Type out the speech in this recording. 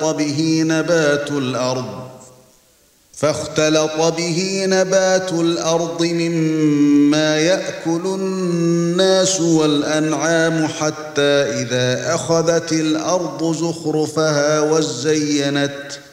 فاختلط به نبات الأرض مما يأكل الناس والأنعام حتى إذا أخذت الأرض زخرفها